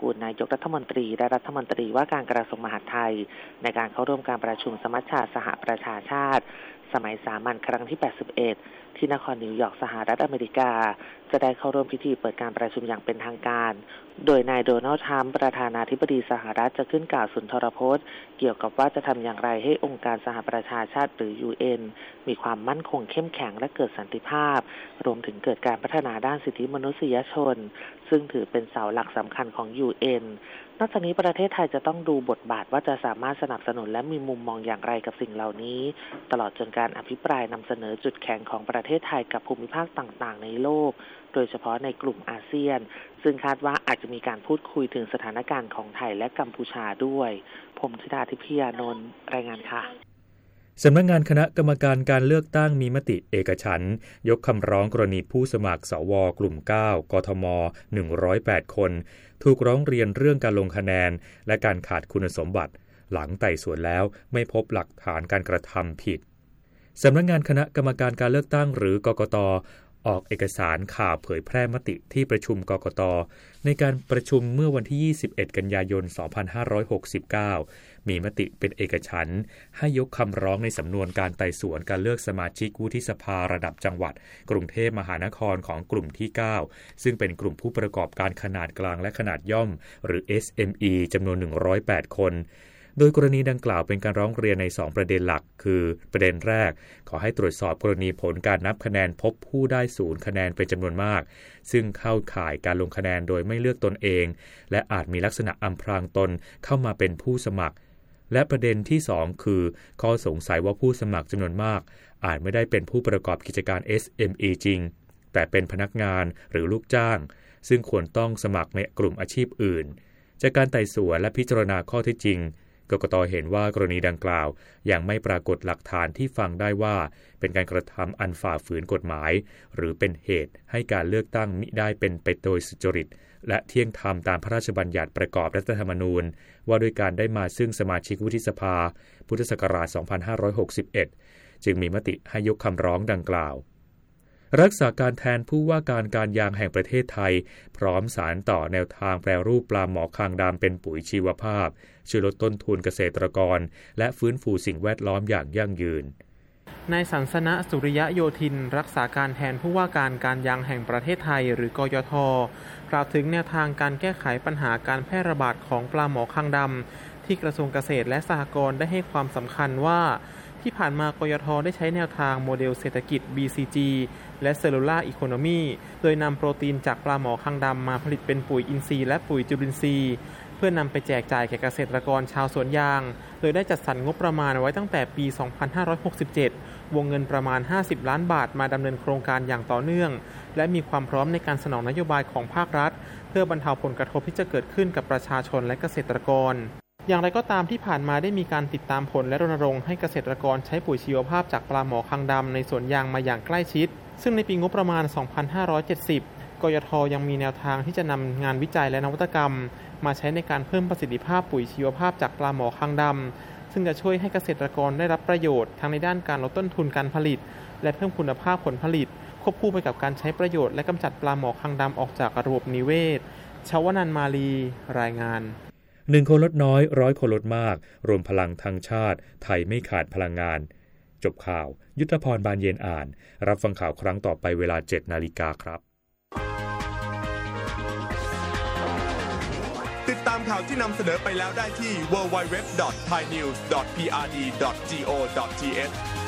ลนายกรัฐมนตรีและรัฐมนตรีว่าการกระทรวงมหาดไทยในการเข้าร่วมการประชุมสมัชชาสหประชาชาติสมัยสามัญครั้งที่ 81 ที่นครนิวยอร์กสหรัฐอเมริกาจะได้เข้าร่วมพิธีเปิดการประชุมอย่างเป็นทางการโดยนายโดนัลด์ทรัมป์ประธานาธิบดีสหรัฐจะขึ้นกล่าวสุนทรพจน์เกี่ยวกับว่าจะทำอย่างไรให้องค์การสหประชาชาติหรือ UN มีความมั่นคงเข้มแข็งและเกิดสันติภาพรวมถึงเกิดการพัฒนาด้านสิทธิมนุษยชนซึ่งถือเป็นเสาหลักสำคัญของ UN นอกจากนี้ประเทศไทยจะต้องดูบทบาทว่าจะสามารถสนับสนุนและมีมุมมองอย่างไรกับสิ่งเหล่านี้ตลอดจนการอภิปรายนำเสนอจุดแข็งของประเทศไทยกับภูมิภาคต่างๆในโลกโดยเฉพาะในกลุ่มอาเซียนซึ่งคาดว่าอาจจะมีการพูดคุยถึงสถานการณ์ของไทยและกัมพูชาด้วยผมธิดาทิพยานนท์รายงานค่ะสำนักงานคณะกรรมการการเลือกตั้งมีมติเอกฉันท์ยกคำร้องกรณีผู้สมัครสวกลุ่ม9กทม108คนถูกร้องเรียนเรื่องการลงคะแนนและการขาดคุณสมบัติหลังไต่สวนแล้วไม่พบหลักฐานการกระทำผิดสำนักงานคณะกรรมการการเลือกตั้งหรือกกต.ออกเอกสารข่าวเผยแพร่มติที่ประชุมกกต.ในการประชุมเมื่อวันที่21กันยายน2569มีมติเป็นเอกฉันท์ให้ยกคำร้องในสำนวนการไต่สวนการเลือกสมาชิกวุฒิสภาระดับจังหวัดกรุงเทพมหานครของกลุ่มที่9ซึ่งเป็นกลุ่มผู้ประกอบการขนาดกลางและขนาดย่อมหรือ SME จำนวน108คนโดยกรณีดังกล่าวเป็นการร้องเรียนใน2ประเด็นหลักคือประเด็นแรกขอให้ตรวจสอบกรณีผลการนับคะแนนพบผู้ได้0คะแนนเป็นจำนวนมากซึ่งเข้าข่ายการลงคะแนนโดยไม่เลือกตนเองและอาจมีลักษณะอำพรางตนเข้ามาเป็นผู้สมัครและประเด็นที่2คือข้อสงสัยว่าผู้สมัครจำนวนมากอาจไม่ได้เป็นผู้ประกอบกิจการ SME จริงแต่เป็นพนักงานหรือลูกจ้างซึ่งควรต้องสมัครในกลุ่มอาชีพอื่นจากการไต่สวนและพิจารณาข้อเท็จจริงกกต.เห็นว่ากรณีดังกล่าวยังไม่ปรากฏหลักฐานที่ฟังได้ว่าเป็นการกระทำอันฝ่าฝืนกฎหมายหรือเป็นเหตุให้การเลือกตั้งมิได้เป็นไปโดยสุจริตและเที่ยงธรรมตามพระราชบัญญัติประกอบรัฐธรรมนูญว่าด้วยการได้มาซึ่งสมาชิกวุฒิสภาพุทธศักราช2561จึงมีมติให้ยกคำร้องดังกล่าวรักษาการแทนผู้ว่าการยางแห่งประเทศไทยพร้อมสานต่อแนวทางแปรรูปปลาหมอคางดำเป็นปุ๋ยชีวภาพช่วยลดต้นทุนเกษตรกรและฟื้นฟูสิ่งแวดล้อมอย่างยั่งยืนนายสันสนะสุริยะโยธินรักษาการแทนผู้ว่าการยางแห่งประเทศไทยหรือกยท.กล่าวถึงแนวทางการแก้ไขปัญหาการแพร่ระบาดของปลาหมอคางดำที่กระทรวงเกษตรและสหกรณ์ได้ให้ความสำคัญว่าที่ผ่านมากยท.ได้ใช้แนวทางโมเดลเศรษฐกิจ BCG และเซลลูลาร์อีโคโนมีโดยนำโปรตีนจากปลาหมอคางดำมาผลิตเป็นปุ๋ยอินทรีย์และปุ๋ยจุลินทรีย์เพื่อนำไปแจกจ่ายแก่เกษตรกรชาวสวนยางโดยได้จัดสรรงบประมาณไว้ตั้งแต่ปี 2567 วงเงินประมาณ50ล้านบาทมาดำเนินโครงการอย่างต่อเนื่องและมีความพร้อมในการสนองนโยบายของภาครัฐเพื่อบรรเทาผลกระทบที่จะเกิดขึ้นกับประชาชนและเกษตรกรอย่างไรก็ตามที่ผ่านมาได้มีการติดตามผลและรณรงค์ให้เกษตรกรใช้ปุ๋ยชีวภาพจากปลาหมอคางดำในสวนยางมาอย่างใกล้ชิดซึ่งในปีงบประมาณ 2570 กยท.ยังมีแนวทางที่จะนำงานวิจัยและนวัตกรรมมาใช้ในการเพิ่มประสิทธิภาพปุ๋ยชีวภาพจากปลาหมอคางดำซึ่งจะช่วยให้เกษตรกรได้รับประโยชน์ทั้งในด้านการลดต้นทุนการผลิตและเพิ่มคุณภาพผลผลิตควบคู่ไปกับการใช้ประโยชน์และกำจัดปลาหมอคางดำออกจากระบบนิเวศชวนันท์มาลีรายงาน 1 คนลดน้อย100 คนลดมากรวมพลังทั้งชาติไทยไม่ขาดพลังงานจบข่าวยุทธพรบานเย็นอ่านรับฟังข่าวครั้งต่อไปเวลา 7:00 น.ครับติดตามข่าวที่นำเสนอไปแล้วได้ที่ www.thainews.prd.go.th